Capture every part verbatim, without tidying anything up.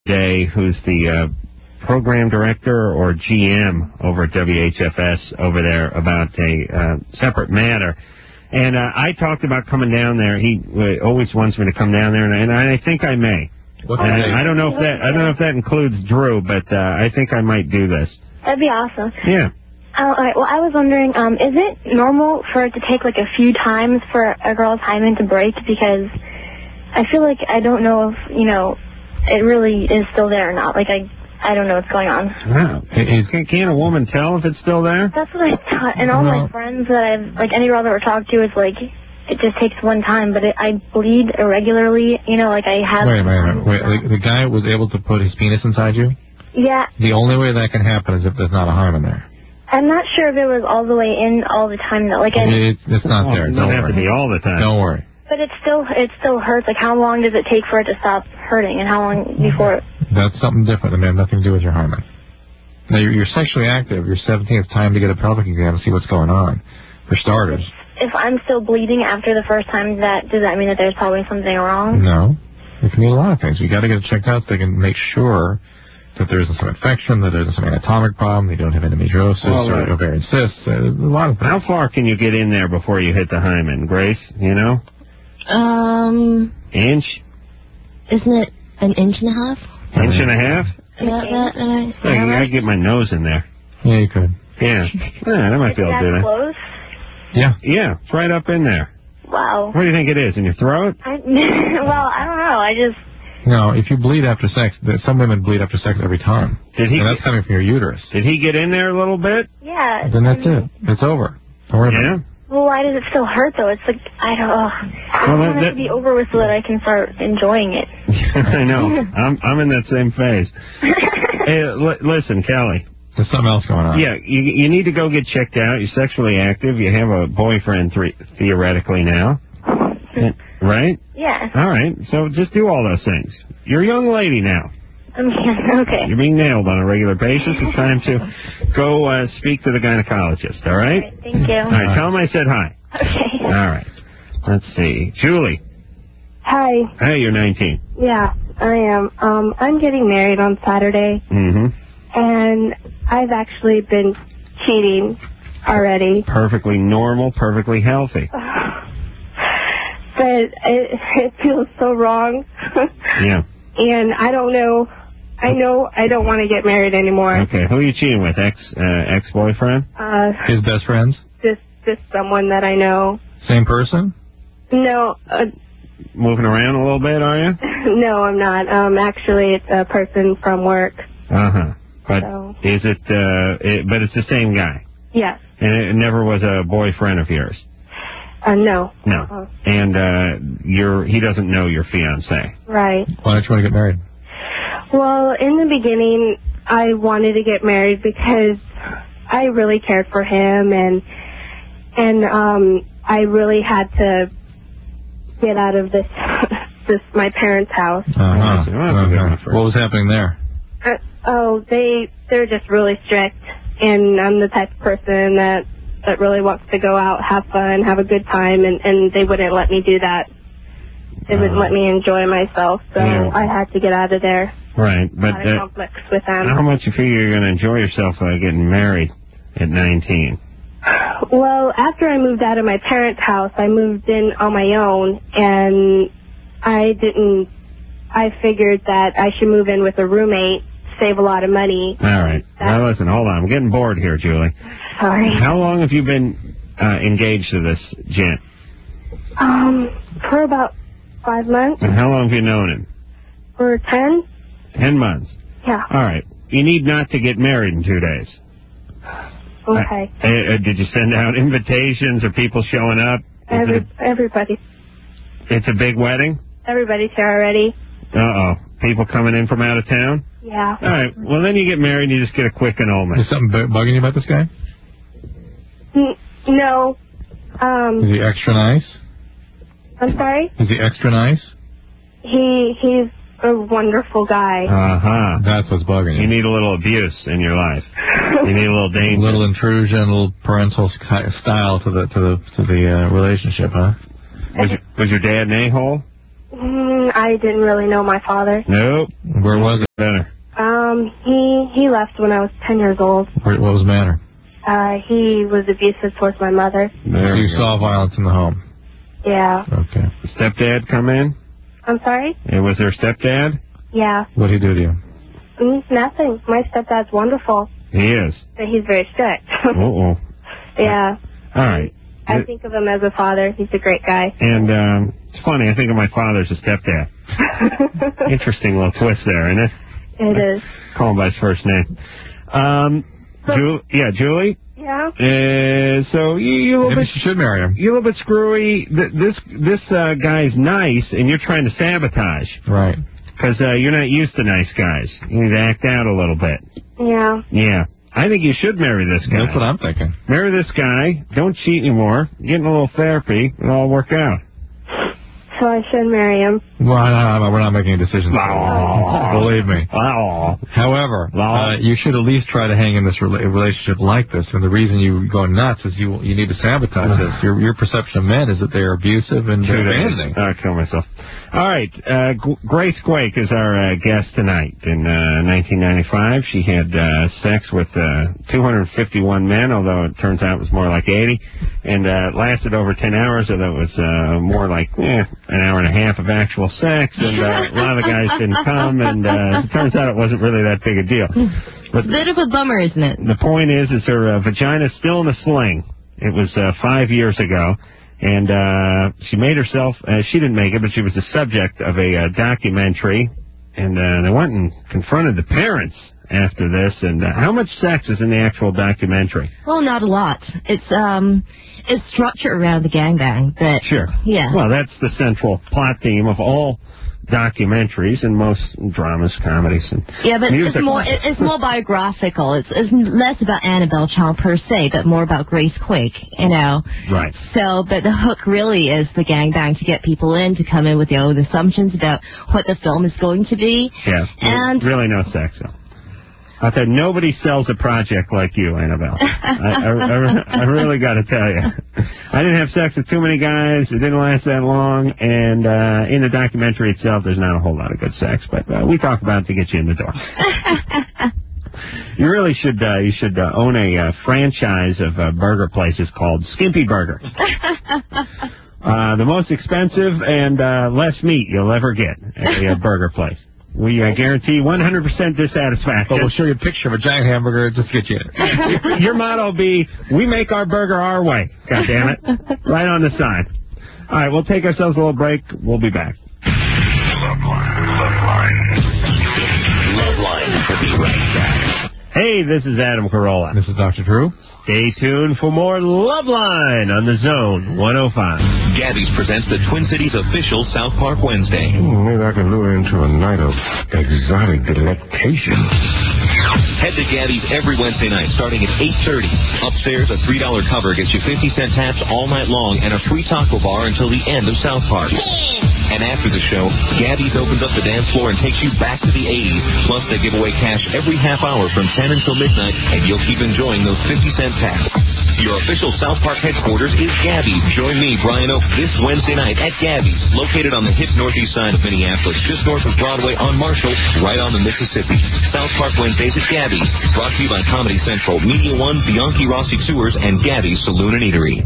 Day, who's the uh, program director or G M over at W H F S over there about a uh, separate matter. And uh, I talked about coming down there. He uh, always wants me to come down there, and, and I think I may. What uh, I don't know if that I don't know if that includes Drew, but uh, I think I might do this. That'd be awesome. Yeah. Uh, all right. Well, I was wondering, um, is it normal for it to take like a few times for a girl's hymen to break? Because I feel like I don't know if you know it really is still there or not. Like I, I don't know what's going on. Wow. Can't, can't a woman tell if it's still there? That's what I thought. And all No. my friends that I've, like any girl that we're talked to, is like it just takes one time, but it, I bleed irregularly. You know, like I have. Wait a minute. Wait, the, the guy was able to put his penis inside you? Yeah. The only way that can happen is if there's not a hymen there. I'm not sure if it was all the way in all the time though. Like I. It's, it's not Well, there. It Don't doesn't have worry. to be all the time. Don't worry. But it still it still hurts. Like how long does it take for it to stop hurting, and how long before? That's something different. That may have nothing to do with your hymen. Now, you're, you're sexually active. You're seventeen. It's time to get a pelvic exam and see what's going on. For starters. If I'm still bleeding after the first time, that does that mean that there's probably something wrong? No. It can mean a lot of things. You got to get it checked out so they can make sure that there isn't some infection, that there isn't some anatomic problem, they don't have endometriosis Well, or uh, ovarian cysts. Uh, a lot of things. How far can you get in there before you hit the hymen, Grace? You know? Um, Inch? isn't it an inch and a half? Inch and a half? That, that, uh, I, I get my nose in there. Yeah, you could. Yeah. Yeah, I might Is be able to do that that. close? Yeah. Yeah, it's right up in there. Wow. What do you think it is? In your throat? I, well, I don't know. I just. No, if you bleed after sex, that- some women bleed after sex every time. Did he? And that's coming from your uterus. Did he get in there a little bit? Yeah. Then that's I mean, it. It's over. Don't worry Yeah. about it. Well, why does it still hurt though? It's like I don't. Oh, I Well, want that- it to be over with so that I can start enjoying it. I know. I'm I'm in that same phase. Hey, li- listen, Kelly. There's something else going on. Yeah, you you need to go get checked out. You're sexually active. You have a boyfriend thre- theoretically now, right? Yeah. All right. So just do all those things. You're a young lady now. I mean, okay. You're being nailed on a regular basis. It's time to go uh, speak to the gynecologist. All right. All right, thank you. All right. Tell him I said hi. Okay. All right. Let's see. Julie. Hi. Hey, you're nineteen. Yeah, I am. Um, I'm getting married on Saturday, Mm-hmm. and I've actually been cheating already. Perfectly normal, perfectly healthy. But it, it feels so wrong. Yeah. And I don't know. I know I don't want to get married anymore. Okay. Who are you cheating with? Ex uh, ex boyfriend? Uh, His best friends? just just someone that I know. Same person? No, uh, Moving around a little bit, are you? no, I'm not. Um, actually, it's a person from work. Uh huh. But So is it? Uh, it? But it's the same guy, yes. and it never was a boyfriend of yours. Uh, no. No. Uh-uh. And uh, you're he doesn't know your fiance. Right. Why don't you want to get married? Well, in the beginning, I wanted to get married because I really cared for him, and and um, I really had to get out of this this my parents' house. Uh-huh. Well, that's a good one uh-huh. first. What was happening there? Uh, oh, they they're just really strict, and I'm the type of person that that really wants to go out, have fun, have a good time, and and they wouldn't let me do that. They wouldn't let me enjoy myself, so Yeah. I had to get out of there. Right. A But lot of uh, conflicts with them. how much you figure you're going to enjoy yourself uh, getting married at nineteen? Well, after I moved out of my parents' house, I moved in on my own, and I didn't. I figured that I should move in with a roommate, save a lot of money. All right. Now listen, hold on. I'm getting bored here, Julie. Sorry. How long have you been uh, engaged to this gent? Um, for about five months, And how long have you known him? or ten. Ten months. Yeah. All right. You need not to get married in two days. Okay. Uh, uh, did you send out invitations? Are people showing up? Is Every, it everybody, a, it's a big wedding? everybody's here already. Uh-oh. People coming in from out of town? Yeah. All right. Well, then you get married and you just get a quick annulment. Is something bu- bugging you about this guy? N- no. Um, Is he extra nice? I'm sorry. Is he extra nice? He he's a wonderful guy. Uh-huh. That's what's bugging You you. need a little abuse in your life. You need a little A danger. little intrusion, a little parental sky- style to the to the to the uh, relationship, huh? Was, your, was your dad an a-hole? Mm, I didn't really know my father. Nope. Where was it? Better. Um, he he left when I was ten years old. Where, what was the matter? Uh, he was abusive towards my mother. There You we go. saw violence in the home. Yeah. Okay. Stepdad come in? I'm sorry? And was there stepdad? Yeah. What did he do to you? Mm, nothing. My stepdad's wonderful, He is. but he's very strict. Uh-oh. Yeah. All right. I think of him as a father. He's a great guy. And um, it's funny, I think of my father as a stepdad. Interesting little twist there, isn't it? It is. Call him by his first name. Um, Ju- yeah, Julie? Yeah? Uh, so you, you a little Maybe bit... she should marry him. You're a little bit screwy. Th- This this uh, guy's nice, and you're trying to sabotage. Right. Because uh, you're not used to nice guys. You need to act out a little bit. Yeah. Yeah. I think you should marry this guy. That's what I'm thinking. Marry this guy. Don't cheat anymore. Get in a little therapy. It'll all work out. So I should marry him. Well, no, no, we're not making a decision. Believe me. Wow. However, uh, you should at least try to hang in this rela- relationship like this. And the reason you go nuts is you you need to sabotage this. Your your perception of men is that they are abusive and Two days. abandoning. I'll kill myself. All right. Uh, G- Grace Quake is our uh, guest tonight. In uh, nineteen ninety-five, she had uh, sex with uh, two hundred fifty-one men, although it turns out it was more like eighty, and uh, it lasted over ten hours, although it was uh, more like eh, an hour and a half of actual sex, and uh, a lot of the guys didn't come, and uh, it turns out it wasn't really that big a deal. But Bit of a bummer, isn't it? the point is, is her uh, vagina's still in a sling. It was uh, five years ago. And uh, she made herself, uh, she didn't make it, but she was the subject of a uh, documentary. And uh, they went and confronted the parents after this. And uh, how much sex is in the actual documentary? Well, not a lot. It's um, it's structured around the gangbang, but Sure. yeah. Well, that's the central plot theme of all documentaries and most dramas, comedies, and Yeah, but music. it's more it, it's more biographical. It's it's less about Annabelle Chong per se, but more about Grace Quake, you know. Right. So, but the hook really is the gangbang to get people in to come in with their own assumptions about what the film is going to be. Yeah. And really no sex, though. I thought nobody sells a project like you, Annabelle. I, I, I, I really got to tell you. I didn't have sex with too many guys. It didn't last that long. And uh, in the documentary itself, there's not a whole lot of good sex. But uh, we talk about it to get you in the door. You really should uh, you should uh, own a uh, franchise of uh, burger places called Skimpy Burger. Uh, the most expensive and uh, less meat you'll ever get at a uh, burger place. We uh, guarantee one hundred percent dissatisfaction. But we'll show you a picture of a giant hamburger just to get you in. Your motto will be, we make our burger our way. God damn it. Right on the side. All right, we'll take ourselves a little break. We'll be back. Loveline. Loveline. Loveline. We'll be right back. Hey, this is Adam Carolla. This is Doctor Drew. Stay tuned for more Loveline on the Zone one oh five. Gabby's presents the Twin Cities official South Park Wednesday. Hmm, maybe I can lure into a night of exotic delectation. Head to Gabby's every Wednesday night starting at eight thirty. Upstairs, a three dollar cover gets you fifty cent taps all night long and a free taco bar until the end of South Park. And after the show, Gabby's opens up the dance floor and takes you back to the eighties. Plus, they give away cash every half hour from ten until midnight, and you'll keep enjoying those fifty cent taps. Your official South Park headquarters is Gabby's. Join me, Brian Oak, this Wednesday night at Gabby's, located on the hip northeast side of Minneapolis, just north of Broadway on Marshall, right on the Mississippi. South Park Wednesdays at Gabby's, brought to you by Comedy Central, Media One, Bianchi Rossi Sewers, and Gabby's Saloon and Eatery.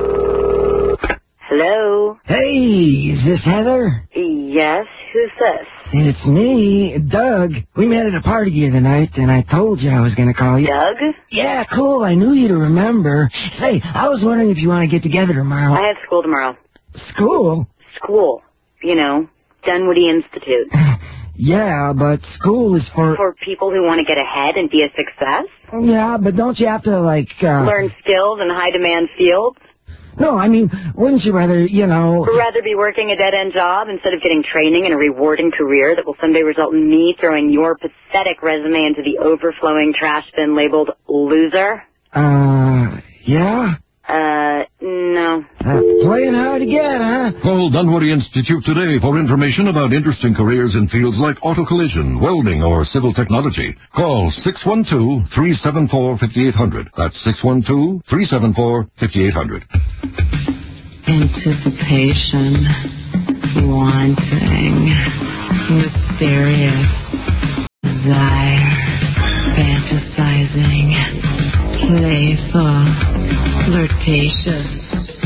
Hello? Hey, is this Heather? Yes, who's this? It's me, Doug. We met at a party the other night, and I told you I was going to call you. Doug? Yeah, cool. I knew you'd remember. Say, I was wondering if you want to get together tomorrow. I have school tomorrow. School? School. You know, Dunwoody Institute. Yeah, but school is for... For people who want to get ahead and be a success? Yeah, but don't you have to, like, uh... learn skills in high-demand fields? No, I mean, wouldn't you rather, you know... Rather be working a dead-end job instead of getting training in a rewarding career that will someday result in me throwing your pathetic resume into the overflowing trash bin labeled loser? Uh, yeah? Uh, no. That's playing hard to get, huh? Call Dunwoody Institute today for information about interesting careers in fields like auto collision, welding, or civil technology. Call six one two, three seven four, five eight zero zero. That's six one two, three seven four, five eight zero zero. Anticipation. wanting, mysterious, desire, fantasizing, playful, flirtatious.